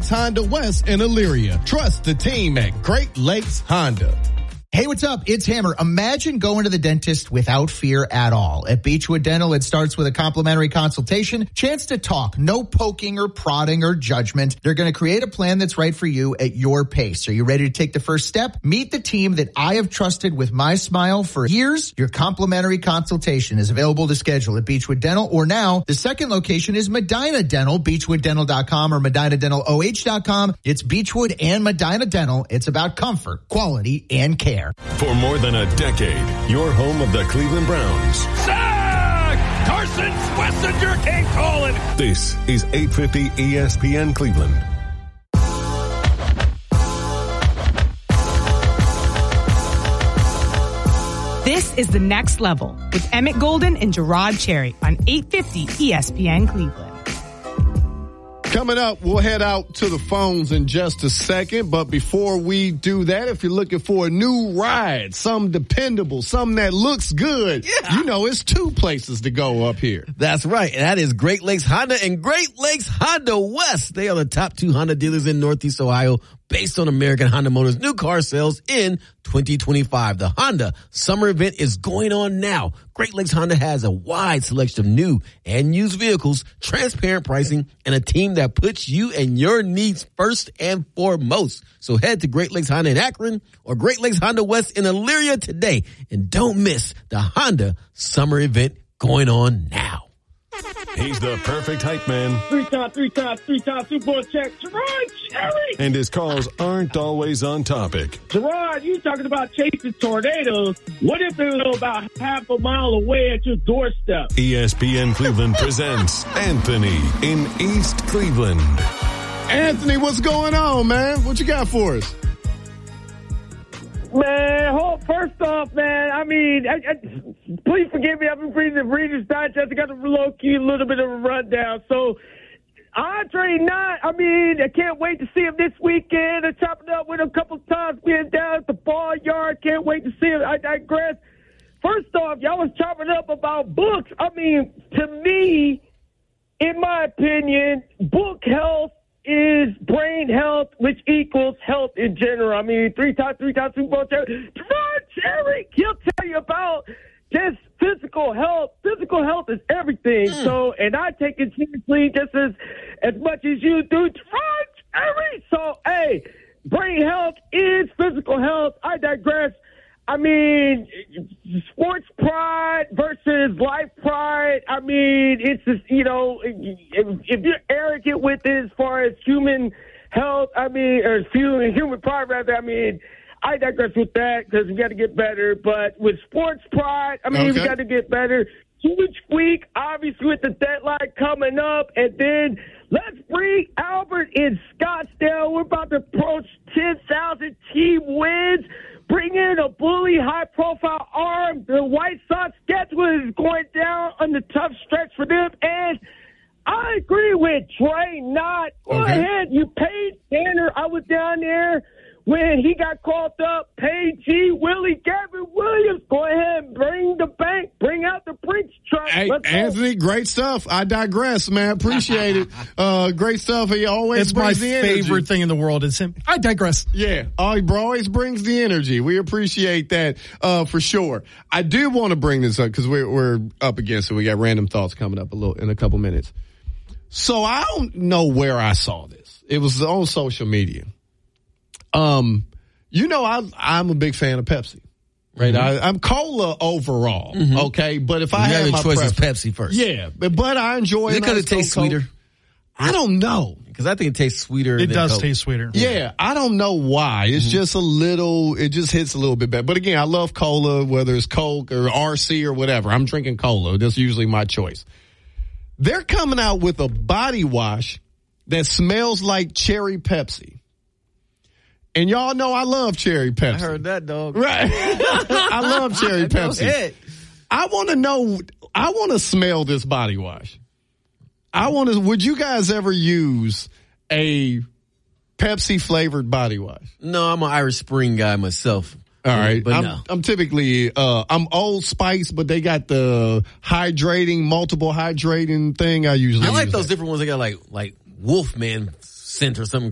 Lakes Honda West in Elyria. Trust the team at Great Lakes Honda. Hey, what's up? It's Hammer. Imagine going to the dentist without fear at all. At Beechwood Dental, it starts with a complimentary consultation, chance to talk, no poking or prodding or judgment. They're going to create a plan that's right for you at your pace. Are you ready to take the first step? Meet the team that I have trusted with my smile for years. Your complimentary consultation is available to schedule at Beechwood Dental, or now the second location is Medina Dental, beechwooddental.com or medinadentaloh.com. It's Beechwood and Medina Dental. It's about comfort, quality, and care. For more than a decade, your home of the Cleveland Browns. Sack! Carson Schlesinger can't call it. This is 850 ESPN Cleveland. This is The Next Level with Emmett Golden and Gerard Cherry on 850 ESPN Cleveland. Coming up, we'll head out to the phones in just a second. But before we do that, if you're looking for a new ride, something dependable, something that looks good, you know, it's two places to go up here. That's right. And that is Great Lakes Honda and Great Lakes Honda West. They are the top two Honda dealers in Northeast Ohio, based on American Honda Motors' new car sales in 2025. The Honda Summer Event is going on now. Great Lakes Honda has a wide selection of new and used vehicles, transparent pricing, and a team that puts you and your needs first and foremost. So head to Great Lakes Honda in Akron or Great Lakes Honda West in Elyria today. And don't miss the Honda Summer Event going on now. He's the perfect hype man. Three-time Super Bowl check. Gerard Cherry. And his calls aren't always on topic. Gerard, you talking about chasing tornadoes. What if it was about half a mile away at your doorstep? ESPN Cleveland presents Anthony in East Cleveland. Anthony, what's going on, man? What you got for us? Man, first off, man, I mean, please forgive me. I've been reading the Reader's Digest. I got a low-key little bit of a rundown. So, Andre Knott, I mean, I can't wait to see him this weekend. I chopped it up with him a couple of times being down at the ball yard. Can't wait to see him. I digress. First off, y'all was chopping up about books. I mean, to me, in my opinion, book health is brain health, which equals health in general. I mean, three-time Super Bowl Cherry. Gerard Cherry, he'll tell you about just physical health. Physical health is everything. So, and I take it seriously just as much as you do. Gerard Cherry. So, hey, brain health is physical health. I digress. I mean, sports pride versus life pride. I mean, it's just, you know, if you're arrogant with it as far as human health, I mean, or human pride rather, I mean, I digress with that because we got to get better. But with sports pride, I mean, we got to get better. Huge week, obviously, with the deadline coming up. And then let's bring Albert in Scottsdale. We're about to approach 10,000 team wins. Bring in a bully, high-profile arm. The White Sox schedule is going down on the tough stretch for them. And I agree with Trey Knott. Go ahead. You paid Tanner. I was down there when he got called up. Paid G. Willie, Gavin Williams. Go ahead and bring the bank. Bring out the Brinks truck. Hey, Anthony, great stuff. I digress, man. Appreciate it. Great stuff. He always brings the energy. It's my favorite thing in the world is him. I digress. Yeah. He always brings the energy. We appreciate that for sure. I do want to bring this up because we're up against it. We got random thoughts coming up in a couple minutes. So I don't know where I saw this. It was on social media. You know, I'm a big fan of Pepsi, right? Mm-hmm. I'm cola overall, okay? But if I had my choice is Pepsi first. Yeah, but I enjoy it. Because it tastes sweeter? I don't know. Because I think it tastes sweeter. It does Coke. taste sweeter. Yeah, I don't know why. It's just it just hits a little bit better. But again, I love cola, whether it's Coke or RC or whatever. I'm drinking cola. That's usually my choice. They're coming out with a body wash that smells like cherry Pepsi. And y'all know I love cherry Pepsi. I heard that, dog. Right. I love cherry Pepsi. Go ahead. I want to smell this body wash. Would you guys ever use a Pepsi flavored body wash? No, I'm an Irish Spring guy myself. All right. But I'm typically, I'm Old Spice, but they got the multiple hydrating thing. I like those different ones. They got like Wolfman scent or something